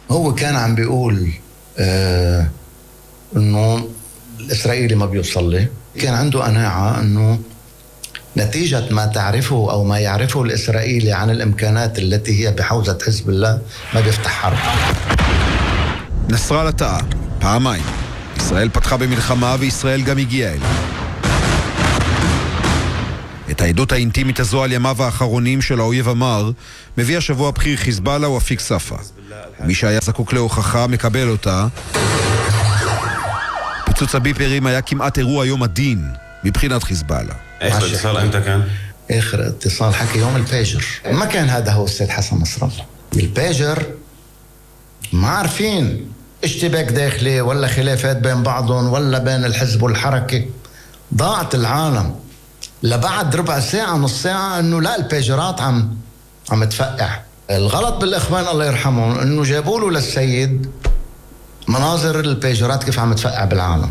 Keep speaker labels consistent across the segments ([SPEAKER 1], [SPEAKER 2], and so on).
[SPEAKER 1] هو كان عم بيقول انه الاسرائيلي ما بيوصل لي. كان عنده قناعة انه نتيجة ما تعرفه او ما يعرفه الاسرائيلي عن الامكانات التي هي بحوزة حزب الله ما بيفتح حرب.
[SPEAKER 2] נסראללה טעה, פעמיים. ישראל פתחה במלחמה וישראל גם הגיעה אליה. את העדות האינטימית הזו על ימיו האחרונים של האויב המר מביא השבוע בכיר חיזבאללה ואפיק ספה. מי שהיה זקוק להוכחה מקבל אותה. פיצוץ הביפרים היה כמעט אירוע יום הדין מבחינת חיזבאללה.
[SPEAKER 3] איך الاتصال امتى كان؟
[SPEAKER 1] اخر اتصال حكي يوم الفجر. ما كان هذا هو السيد حسن نصر الله. الفجر ما عارفين اشتباك داخلي ولا خلافات بين بعضهم ولا بين الحزب والحركة. ضاعت العالم لبعد ربع ساعة نص ساعة انه لا البيجرات عم تفقع. الغلط بالاخوان الله يرحمهم انه جابوا له للسيد مناظر البيجرات كيف عم تفقع بالعالم.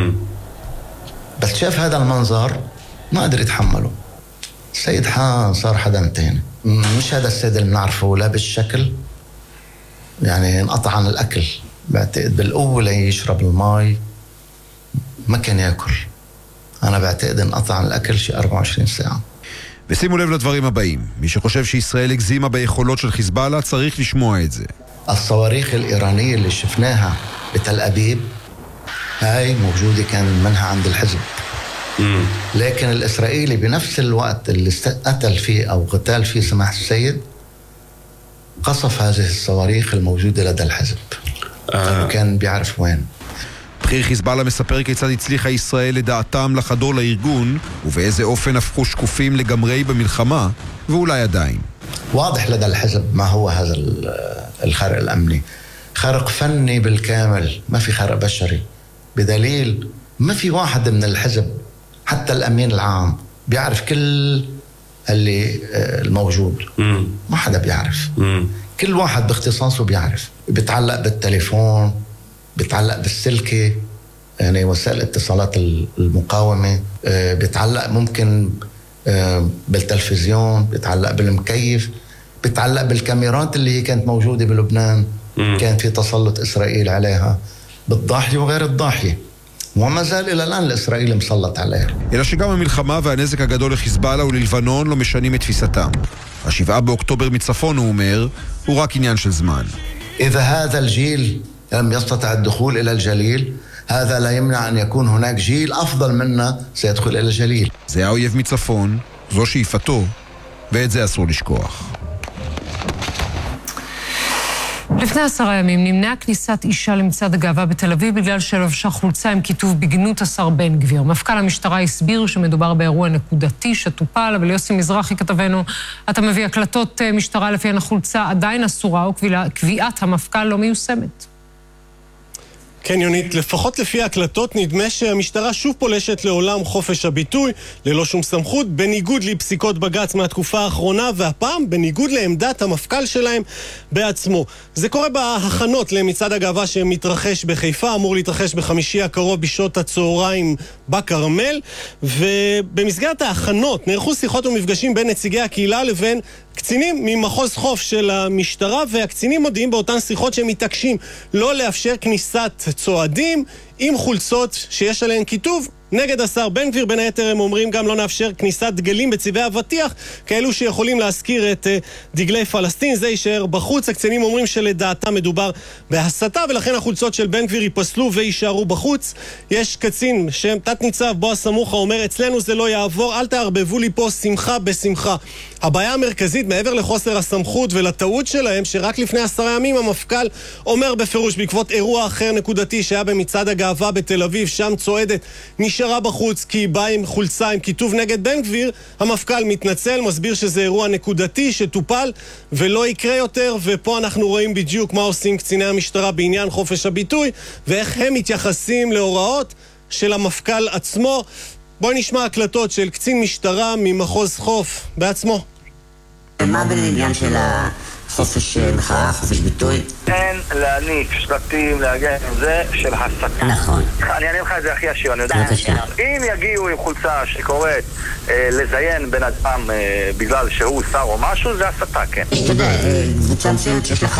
[SPEAKER 1] بس شاف هذا المنظر ما قدر يتحمله. السيد صار حدا تاني. مش هذا السيد اللي بنعرفه لا بالشكل، يعني انقطع عن الاكل بعتقد بالقوة ليشرب الماء ما كان ياكل. أنا بعتقد انقطع عن الأكل شيء 24 ساعة.
[SPEAKER 2] ושימו לב לדברים הבאים. מי שחושב שישראל הגזימה ביכולות של חיזבאללה צריך לשמוע את זה.
[SPEAKER 1] الصواريخ الإيرانية اللي شفناها بتل أبيب هاي موجودة كان منها عند الحزب. لكن الإسرائيلي بنفس الوقت اللي قتل فيه أو قتال فيه سماح السيد قصف هذه الصواريخ الموجودة لدى الحزب. كان بيعرف وين.
[SPEAKER 2] בכיר חיזבאללה מספר כיצד הצליחה ישראל לדעתם לחדור לארגון ובאיזה אופן הפכו שקופים לגמרי במלחמה ואולי עדיין.
[SPEAKER 1] واضح لدى الحزب ما هو هذا الخرق الأمني. خرق فني بالكامل، ما في خرق بشري. بدليل ما في واحد من الحزب حتى الأمين العام بيعرف كل اللي الموجود. ما حدا بيعرف. كل واحد باختصاصه بيعرف. بيتعلق بالتليفون، بيتعلق بالسلكة، يعني وسائل الاتصالات المقاومة، بيتعلق ممكن بالتلفزيون، بيتعلق بالمكيف، بيتعلق بالكاميرات اللي هي كانت موجودة بلبنان. كان في تسلط إسرائيل عليها بالضاحية وغير الضاحية، وما زال إلى الآن الإسرائيلي مسلط عليها.
[SPEAKER 2] אלא שגם המלחמה והנזק הגדול לחיזבאללה וללבנון לא משנים את תפיסתם. ה7 באוקטובר מצפון, הוא אומר, הוא רק עניין של זמן.
[SPEAKER 1] إذا هذا الجيل لم يستطع الدخول إلى الجليل هذا لا يمنع أن يكون هناك جيل أفضل منا سيدخل إلى الجليل.
[SPEAKER 2] זה האויב מצפון, זו שאיפתו, ואת זה אסור לשכוח.
[SPEAKER 4] לפני 10 ימים נמנעה כניסת אישה למצעד הגאווה בתל אביב בגלל שלבשה חולצה עם כיתוב בגנות השר בן גביר. מפכ"ל המשטרה הסביר שמדובר באירוע נקודתי שטופל, אבל יוסי מזרחי כתבנו, אתה מביא הקלטות משטרה לפיהן החולצה עדיין אסורה וקביעת המפכ"ל לא מיושמת.
[SPEAKER 5] כן, יונית, לפחות לפי ההקלטות נדמה שהמשטרה שוב פולשת לעולם חופש הביטוי, ללא שום סמכות, בניגוד לפסיקות בג"ץ מהתקופה האחרונה, והפעם בניגוד לעמדת המפכ"ל שלהם בעצמו. זה קורה בהכנות למצעד הגאווה שמתרחש בחיפה, אמור להתרחש בחמישי הקרוב בשעות הצהריים בכרמל, ובמסגרת ההכנות נערכו שיחות ומפגשים בין נציגי הקהילה לבין קצינים ממחוז חוף של המשטרה, והקצינים מודיעים באותן שיחות שהם מתעקשים לא לאפשר כניסת צועדים עם חולצות שיש עליהן כיתוב נגד השר בן גביר. בין היתר הם אומרים גם לא נאפשר כניסת דגלים בצבעי אבטיח, כאלו שיכולים להזכיר את דגלי פלסטין, זה יישאר בחוץ. הקצינים אומרים שלדעתם מדובר בהסתה, ולכן החולצות של בן גביר ייפסלו ויישארו בחוץ. יש קצין שם תת ניצב בועז סמוכה אומר, אצלנו זה לא יעבור, אל תערבבו לי פה שמחה בשמחה. הבעיה המרכזית מעבר לחוסר הסמכות ולטעות שלהם, שרק לפני 10 ימים המפכ"ל אומר בפירוש בעקבות אירוע אחר נקודתי שהיה במצעד הגאווה בתל אביב, שם צועדת נשארה בחוץ כי היא באה עם חולצה עם כיתוב נגד בן גביר. המפכ"ל מתנצל, מסביר שזה אירוע נקודתי שטופל ולא יקרה יותר, ופה אנחנו רואים בדיוק מה עושים קציני המשטרה בעניין חופש הביטוי ואיך הם מתייחסים להוראות של המפכ"ל עצמו. בואי נשמע הקלטות של קצין משטרה ממחוז חוף בעצמו.
[SPEAKER 6] מה בעניין של החופש מחאה, חופש ביטוי?
[SPEAKER 7] אין להניף שלטים, להגן עם זה של הסתה.
[SPEAKER 6] נכון.
[SPEAKER 7] אני אענה לך את זה הכי ישיר, אני יודע. אם יגיעו עם חולצה שקוראת לזיין בן אדם בגלל שהוא שר או משהו, זה הסתה, כן.
[SPEAKER 6] אתה יודע, קבוצה מסוימת שיש לך